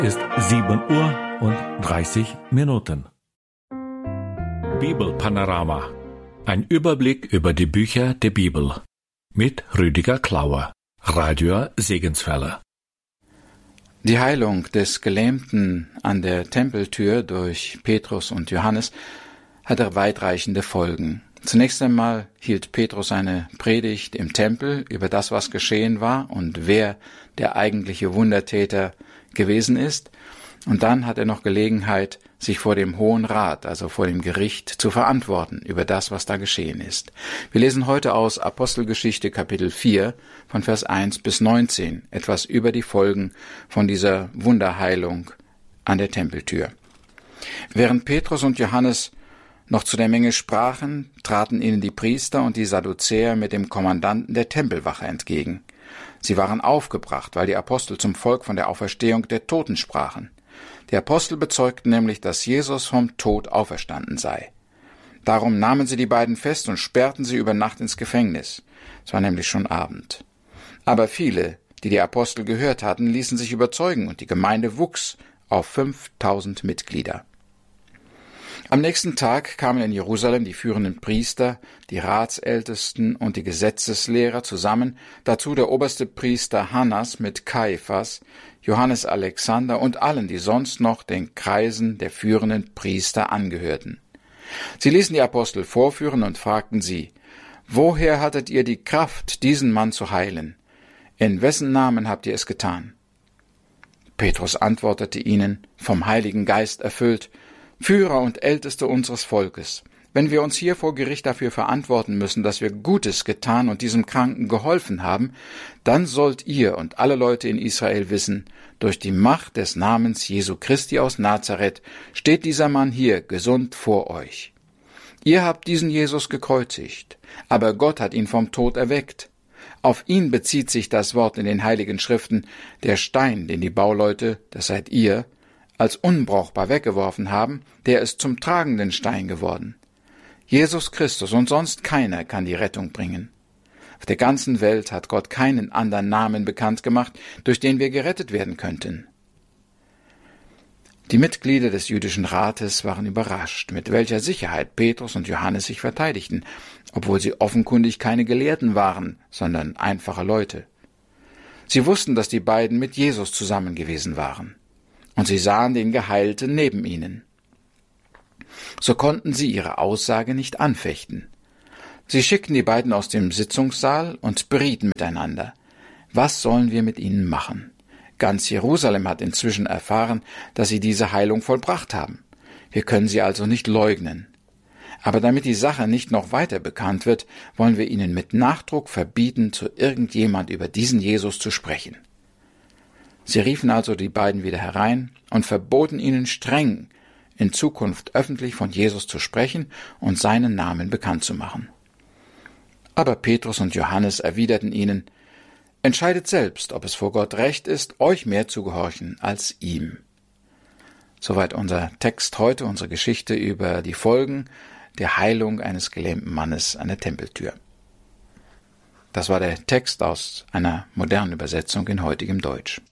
ist 7:30 Uhr. Bibelpanorama. Ein Überblick über die Bücher der Bibel. Mit Rüdiger Klauer, Radio Segenswelle. Die Heilung des Gelähmten an der Tempeltür durch Petrus und Johannes hatte weitreichende Folgen. Zunächst einmal hielt Petrus eine Predigt im Tempel über das, was geschehen war und wer der eigentliche Wundertäter gewesen ist. Und dann hat er noch Gelegenheit, sich vor dem Hohen Rat, also vor dem Gericht, zu verantworten über das, was da geschehen ist. Wir lesen heute aus Apostelgeschichte Kapitel 4 von Vers 1 bis 19 etwas über die Folgen von dieser Wunderheilung an der Tempeltür. Während Petrus und Johannes noch zu der Menge sprachen, traten ihnen die Priester und die Sadduzäer mit dem Kommandanten der Tempelwache entgegen. Sie waren aufgebracht, weil die Apostel zum Volk von der Auferstehung der Toten sprachen. Die Apostel bezeugten nämlich, dass Jesus vom Tod auferstanden sei. Darum nahmen sie die beiden fest und sperrten sie über Nacht ins Gefängnis. Es war nämlich schon Abend. Aber viele, die die Apostel gehört hatten, ließen sich überzeugen und die Gemeinde wuchs auf 5000 Mitglieder. Am nächsten Tag kamen in Jerusalem die führenden Priester, die Ratsältesten und die Gesetzeslehrer zusammen, dazu der oberste Priester Hannas mit Kaiphas, Johannes Alexander und allen, die sonst noch den Kreisen der führenden Priester angehörten. Sie ließen die Apostel vorführen und fragten sie: Woher hattet ihr die Kraft, diesen Mann zu heilen? In wessen Namen habt ihr es getan? Petrus antwortete ihnen, vom Heiligen Geist erfüllt: Führer und Älteste unseres Volkes, wenn wir uns hier vor Gericht dafür verantworten müssen, dass wir Gutes getan und diesem Kranken geholfen haben, dann sollt ihr und alle Leute in Israel wissen, durch die Macht des Namens Jesu Christi aus Nazareth steht dieser Mann hier gesund vor euch. Ihr habt diesen Jesus gekreuzigt, aber Gott hat ihn vom Tod erweckt. Auf ihn bezieht sich das Wort in den Heiligen Schriften: Der Stein, den die Bauleute, das seid ihr, als unbrauchbar weggeworfen haben, der ist zum tragenden Stein geworden. Jesus Christus und sonst keiner kann die Rettung bringen. Auf der ganzen Welt hat Gott keinen anderen Namen bekannt gemacht, durch den wir gerettet werden könnten. Die Mitglieder des jüdischen Rates waren überrascht, mit welcher Sicherheit Petrus und Johannes sich verteidigten, obwohl sie offenkundig keine Gelehrten waren, sondern einfache Leute. Sie wussten, dass die beiden mit Jesus zusammen gewesen waren. Und sie sahen den Geheilten neben ihnen. So konnten sie ihre Aussage nicht anfechten. Sie schickten die beiden aus dem Sitzungssaal und berieten miteinander. Was sollen wir mit ihnen machen? Ganz Jerusalem hat inzwischen erfahren, dass sie diese Heilung vollbracht haben. Wir können sie also nicht leugnen. Aber damit die Sache nicht noch weiter bekannt wird, wollen wir ihnen mit Nachdruck verbieten, zu irgendjemand über diesen Jesus zu sprechen. Sie riefen also die beiden wieder herein und verboten ihnen streng, in Zukunft öffentlich von Jesus zu sprechen und seinen Namen bekannt zu machen. Aber Petrus und Johannes erwiderten ihnen: Entscheidet selbst, ob es vor Gott recht ist, euch mehr zu gehorchen als ihm. Soweit unser Text heute, unsere Geschichte über die Folgen der Heilung eines gelähmten Mannes an der Tempeltür. Das war der Text aus einer modernen Übersetzung in heutigem Deutsch.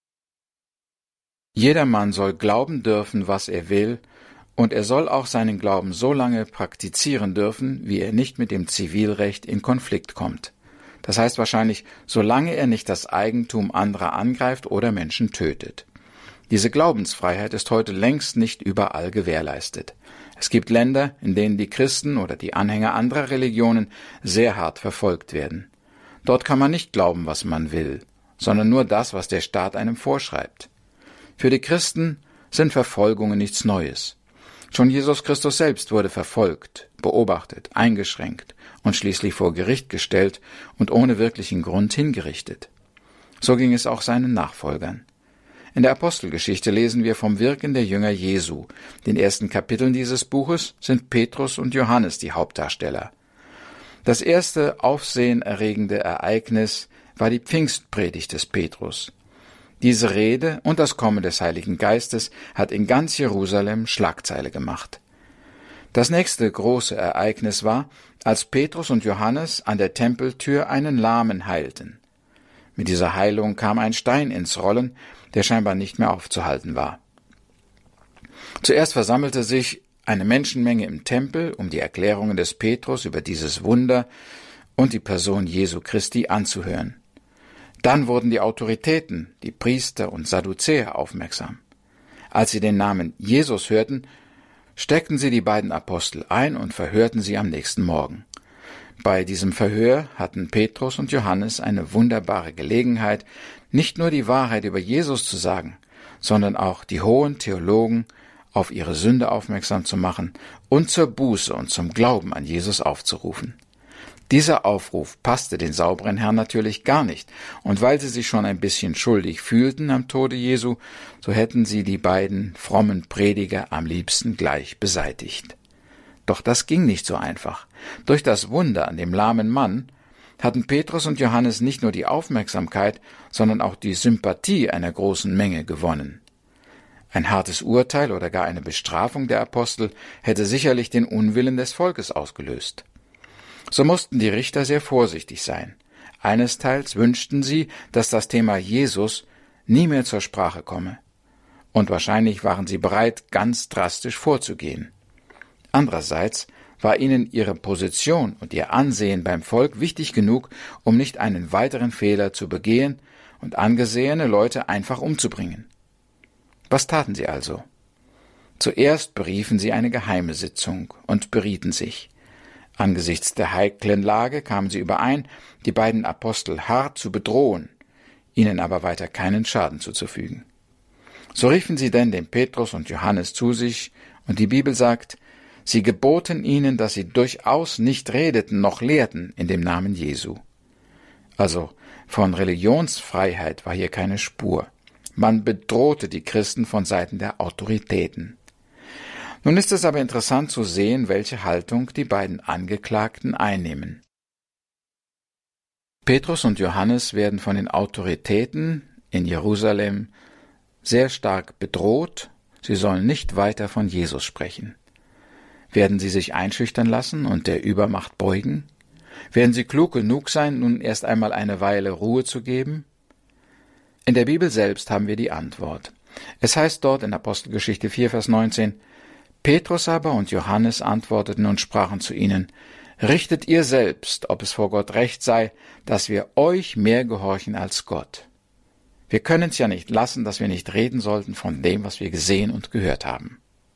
Jedermann soll glauben dürfen, was er will, und er soll auch seinen Glauben so lange praktizieren dürfen, wie er nicht mit dem Zivilrecht in Konflikt kommt. Das heißt wahrscheinlich, solange er nicht das Eigentum anderer angreift oder Menschen tötet. Diese Glaubensfreiheit ist heute längst nicht überall gewährleistet. Es gibt Länder, in denen die Christen oder die Anhänger anderer Religionen sehr hart verfolgt werden. Dort kann man nicht glauben, was man will, sondern nur das, was der Staat einem vorschreibt. Für die Christen sind Verfolgungen nichts Neues. Schon Jesus Christus selbst wurde verfolgt, beobachtet, eingeschränkt und schließlich vor Gericht gestellt und ohne wirklichen Grund hingerichtet. So ging es auch seinen Nachfolgern. In der Apostelgeschichte lesen wir vom Wirken der Jünger Jesu. In den ersten Kapiteln dieses Buches sind Petrus und Johannes die Hauptdarsteller. Das erste aufsehenerregende Ereignis war die Pfingstpredigt des Petrus. Diese Rede und das Kommen des Heiligen Geistes hat in ganz Jerusalem Schlagzeile gemacht. Das nächste große Ereignis war, als Petrus und Johannes an der Tempeltür einen Lahmen heilten. Mit dieser Heilung kam ein Stein ins Rollen, der scheinbar nicht mehr aufzuhalten war. Zuerst versammelte sich eine Menschenmenge im Tempel, um die Erklärungen des Petrus über dieses Wunder und die Person Jesu Christi anzuhören. Dann wurden die Autoritäten, die Priester und Sadduzäer aufmerksam. Als sie den Namen Jesus hörten, steckten sie die beiden Apostel ein und verhörten sie am nächsten Morgen. Bei diesem Verhör hatten Petrus und Johannes eine wunderbare Gelegenheit, nicht nur die Wahrheit über Jesus zu sagen, sondern auch die hohen Theologen auf ihre Sünde aufmerksam zu machen und zur Buße und zum Glauben an Jesus aufzurufen. Dieser Aufruf passte den sauberen Herrn natürlich gar nicht, und weil sie sich schon ein bisschen schuldig fühlten am Tode Jesu, so hätten sie die beiden frommen Prediger am liebsten gleich beseitigt. Doch das ging nicht so einfach. Durch das Wunder an dem lahmen Mann hatten Petrus und Johannes nicht nur die Aufmerksamkeit, sondern auch die Sympathie einer großen Menge gewonnen. Ein hartes Urteil oder gar eine Bestrafung der Apostel hätte sicherlich den Unwillen des Volkes ausgelöst. So mussten die Richter sehr vorsichtig sein. Einesteils wünschten sie, dass das Thema Jesus nie mehr zur Sprache komme. Und wahrscheinlich waren sie bereit, ganz drastisch vorzugehen. Andererseits war ihnen ihre Position und ihr Ansehen beim Volk wichtig genug, um nicht einen weiteren Fehler zu begehen und angesehene Leute einfach umzubringen. Was taten sie also? Zuerst beriefen sie eine geheime Sitzung und berieten sich. Angesichts der heiklen Lage kamen sie überein, die beiden Apostel hart zu bedrohen, ihnen aber weiter keinen Schaden zuzufügen. So riefen sie denn den Petrus und Johannes zu sich, und die Bibel sagt, sie geboten ihnen, dass sie durchaus nicht redeten noch lehrten in dem Namen Jesu. Also von Religionsfreiheit war hier keine Spur. Man bedrohte die Christen von Seiten der Autoritäten. Nun ist es aber interessant zu sehen, welche Haltung die beiden Angeklagten einnehmen. Petrus und Johannes werden von den Autoritäten in Jerusalem sehr stark bedroht, sie sollen nicht weiter von Jesus sprechen. Werden sie sich einschüchtern lassen und der Übermacht beugen? Werden sie klug genug sein, nun erst einmal eine Weile Ruhe zu geben? In der Bibel selbst haben wir die Antwort. Es heißt dort in Apostelgeschichte 4, Vers 19, Petrus aber und Johannes antworteten und sprachen zu ihnen, richtet ihr selbst, ob es vor Gott recht sei, dass wir euch mehr gehorchen als Gott. Wir können es ja nicht lassen, dass wir nicht reden sollten von dem, was wir gesehen und gehört haben.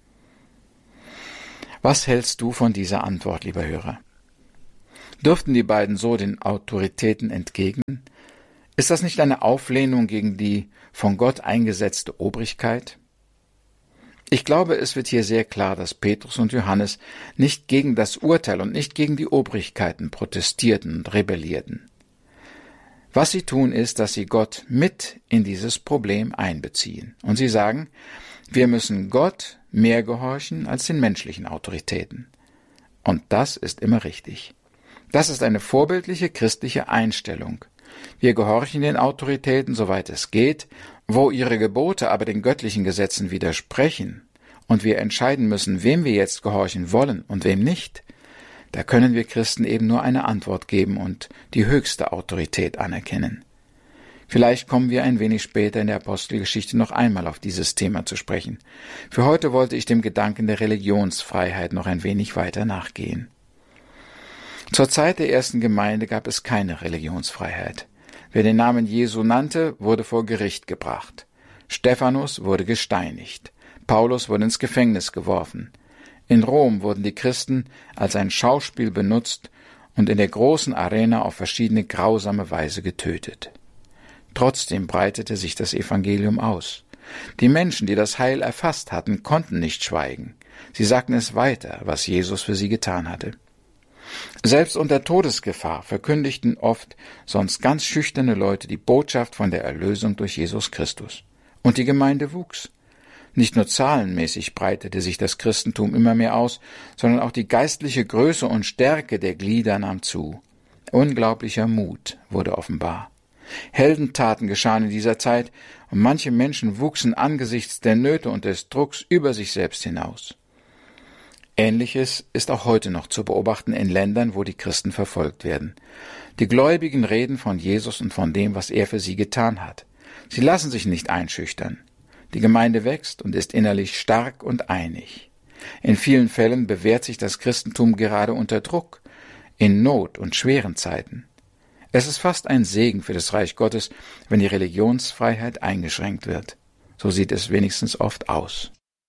Was hältst du von dieser Antwort, lieber Hörer? Dürften die beiden so den Autoritäten entgegnen? Ist das nicht eine Auflehnung gegen die von Gott eingesetzte Obrigkeit? Ich glaube, es wird hier sehr klar, dass Petrus und Johannes nicht gegen das Urteil und nicht gegen die Obrigkeiten protestierten und rebellierten. Was sie tun, ist, dass sie Gott mit in dieses Problem einbeziehen. Und sie sagen, wir müssen Gott mehr gehorchen als den menschlichen Autoritäten. Und das ist immer richtig. Das ist eine vorbildliche christliche Einstellung. Wir gehorchen den Autoritäten, soweit es geht, wo ihre Gebote aber den göttlichen Gesetzen widersprechen und wir entscheiden müssen, wem wir jetzt gehorchen wollen und wem nicht, da können wir Christen eben nur eine Antwort geben und die höchste Autorität anerkennen. Vielleicht kommen wir ein wenig später in der Apostelgeschichte noch einmal auf dieses Thema zu sprechen. Für heute wollte ich dem Gedanken der Religionsfreiheit noch ein wenig weiter nachgehen. Zur Zeit der ersten Gemeinde gab es keine Religionsfreiheit. Wer den Namen Jesu nannte, wurde vor Gericht gebracht. Stephanus wurde gesteinigt. Paulus wurde ins Gefängnis geworfen. In Rom wurden die Christen als ein Schauspiel benutzt und in der großen Arena auf verschiedene grausame Weise getötet. Trotzdem breitete sich das Evangelium aus. Die Menschen, die das Heil erfasst hatten, konnten nicht schweigen. Sie sagten es weiter, was Jesus für sie getan hatte. Selbst unter Todesgefahr verkündigten oft sonst ganz schüchterne Leute die Botschaft von der Erlösung durch Jesus Christus. Und die Gemeinde wuchs. Nicht nur zahlenmäßig breitete sich das Christentum immer mehr aus, sondern auch die geistliche Größe und Stärke der Glieder nahm zu. Unglaublicher Mut wurde offenbar. Heldentaten geschahen in dieser Zeit, und manche Menschen wuchsen angesichts der Nöte und des Drucks über sich selbst hinaus. Ähnliches ist auch heute noch zu beobachten in Ländern, wo die Christen verfolgt werden. Die Gläubigen reden von Jesus und von dem, was er für sie getan hat. Sie lassen sich nicht einschüchtern. Die Gemeinde wächst und ist innerlich stark und einig. In vielen Fällen bewährt sich das Christentum gerade unter Druck, in Not und schweren Zeiten. Es ist fast ein Segen für das Reich Gottes, wenn die Religionsfreiheit eingeschränkt wird. So sieht es wenigstens oft aus.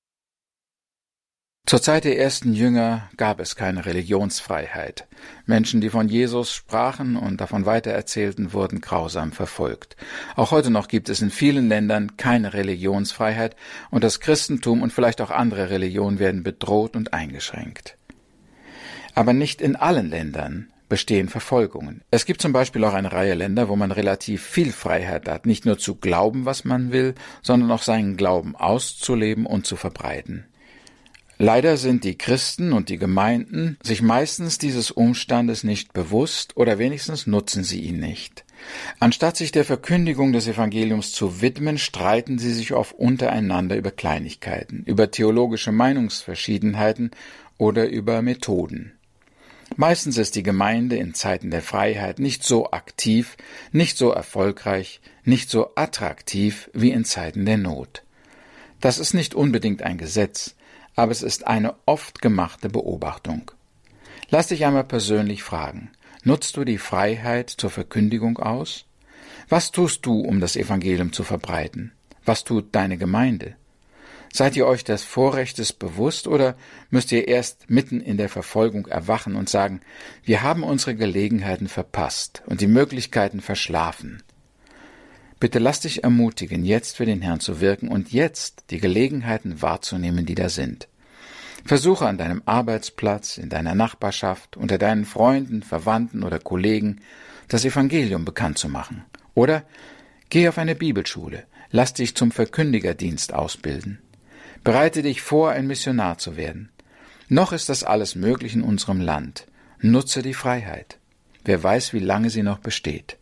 Zur Zeit der ersten Jünger gab es keine Religionsfreiheit. Menschen, die von Jesus sprachen und davon weitererzählten, wurden grausam verfolgt. Auch heute noch gibt es in vielen Ländern keine Religionsfreiheit und das Christentum und vielleicht auch andere Religionen werden bedroht und eingeschränkt. Aber nicht in allen Ländern bestehen Verfolgungen. Es gibt zum Beispiel auch eine Reihe Länder, wo man relativ viel Freiheit hat, nicht nur zu glauben, was man will, sondern auch seinen Glauben auszuleben und zu verbreiten. Leider sind die Christen und die Gemeinden sich meistens dieses Umstandes nicht bewusst oder wenigstens nutzen sie ihn nicht. Anstatt sich der Verkündigung des Evangeliums zu widmen, streiten sie sich oft untereinander über Kleinigkeiten, über theologische Meinungsverschiedenheiten oder über Methoden. Meistens ist die Gemeinde in Zeiten der Freiheit nicht so aktiv, nicht so erfolgreich, nicht so attraktiv wie in Zeiten der Not. Das ist nicht unbedingt ein Gesetz, aber es ist eine oft gemachte Beobachtung. Lass dich einmal persönlich fragen, nutzt du die Freiheit zur Verkündigung aus? Was tust du, um das Evangelium zu verbreiten? Was tut deine Gemeinde? Seid ihr euch des Vorrechtes bewusst oder müsst ihr erst mitten in der Verfolgung erwachen und sagen, wir haben unsere Gelegenheiten verpasst und die Möglichkeiten verschlafen? Bitte lass dich ermutigen, jetzt für den Herrn zu wirken und jetzt die Gelegenheiten wahrzunehmen, die da sind. Versuche an deinem Arbeitsplatz, in deiner Nachbarschaft, unter deinen Freunden, Verwandten oder Kollegen das Evangelium bekannt zu machen. Oder geh auf eine Bibelschule, lass dich zum Verkündigerdienst ausbilden. Bereite dich vor, ein Missionar zu werden. Noch ist das alles möglich in unserem Land. Nutze die Freiheit. Wer weiß, wie lange sie noch besteht.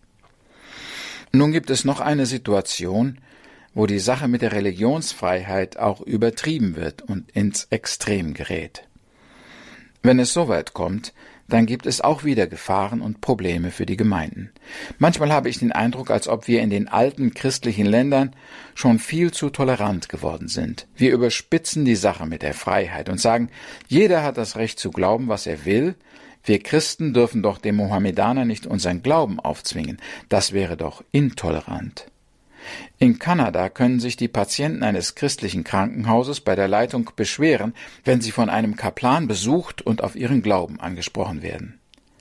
Nun gibt es noch eine Situation, wo die Sache mit der Religionsfreiheit auch übertrieben wird und ins Extrem gerät. Wenn es soweit kommt, dann gibt es auch wieder Gefahren und Probleme für die Gemeinden. Manchmal habe ich den Eindruck, als ob wir in den alten christlichen Ländern schon viel zu tolerant geworden sind. Wir überspitzen die Sache mit der Freiheit und sagen, jeder hat das Recht zu glauben, was er will. Wir Christen dürfen doch dem Mohammedaner nicht unseren Glauben aufzwingen. Das wäre doch intolerant. In Kanada können sich die Patienten eines christlichen Krankenhauses bei der Leitung beschweren, wenn sie von einem Kaplan besucht und auf ihren Glauben angesprochen werden.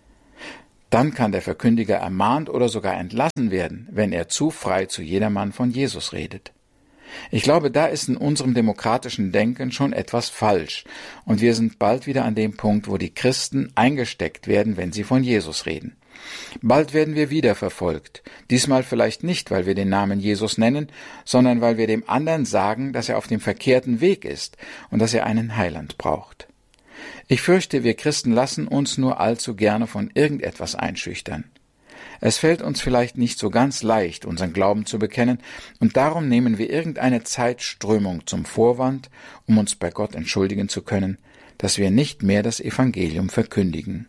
Dann kann der Verkündiger ermahnt oder sogar entlassen werden, wenn er zu frei zu jedermann von Jesus redet. Ich glaube, da ist in unserem demokratischen Denken schon etwas falsch, und wir sind bald wieder an dem Punkt, wo die Christen eingesteckt werden, wenn sie von Jesus reden. Bald werden wir wieder verfolgt, diesmal vielleicht nicht, weil wir den Namen Jesus nennen, sondern weil wir dem anderen sagen, dass er auf dem verkehrten Weg ist und dass er einen Heiland braucht. Ich fürchte, wir Christen lassen uns nur allzu gerne von irgendetwas einschüchtern. Es fällt uns vielleicht nicht so ganz leicht, unseren Glauben zu bekennen, und darum nehmen wir irgendeine Zeitströmung zum Vorwand, um uns bei Gott entschuldigen zu können, dass wir nicht mehr das Evangelium verkündigen.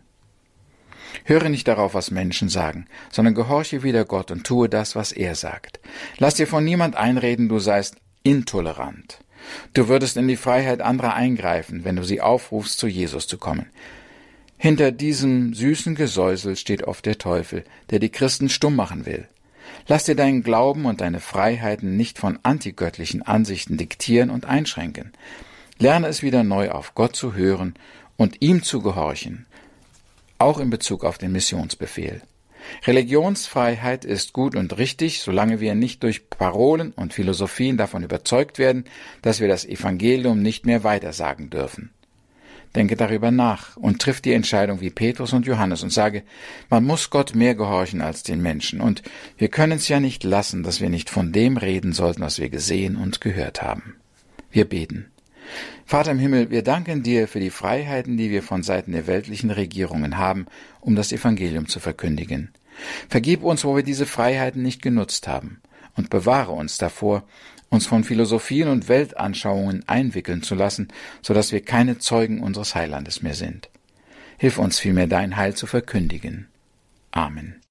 Höre nicht darauf, was Menschen sagen, sondern gehorche wieder Gott und tue das, was er sagt. Lass dir von niemand einreden, du seist intolerant. Du würdest in die Freiheit anderer eingreifen, wenn du sie aufrufst, zu Jesus zu kommen. Hinter diesem süßen Gesäusel steht oft der Teufel, der die Christen stumm machen will. Lass dir deinen Glauben und deine Freiheiten nicht von antigöttlichen Ansichten diktieren und einschränken. Lerne es wieder neu auf Gott zu hören und ihm zu gehorchen, auch in Bezug auf den Missionsbefehl. Religionsfreiheit ist gut und richtig, solange wir nicht durch Parolen und Philosophien davon überzeugt werden, dass wir das Evangelium nicht mehr weitersagen dürfen. Denke darüber nach und triff die Entscheidung wie Petrus und Johannes und sage, man muss Gott mehr gehorchen als den Menschen, und wir können es ja nicht lassen, dass wir nicht von dem reden sollten, was wir gesehen und gehört haben. Wir beten. Vater im Himmel, wir danken dir für die Freiheiten, die wir von Seiten der weltlichen Regierungen haben, um das Evangelium zu verkündigen. Vergib uns, wo wir diese Freiheiten nicht genutzt haben, und bewahre uns davor, uns von Philosophien und Weltanschauungen einwickeln zu lassen, sodass wir keine Zeugen unseres Heilandes mehr sind. Hilf uns vielmehr, dein Heil zu verkündigen. Amen.